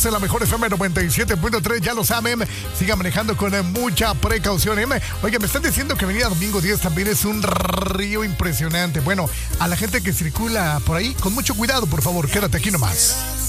En la mejor FM 97.3, ya lo saben, sigan manejando con mucha precaución. Oiga, me están diciendo que Avenida Domingo 10 también es un río impresionante. Bueno, a la gente que circula por ahí, con mucho cuidado, por favor, quédate aquí nomás.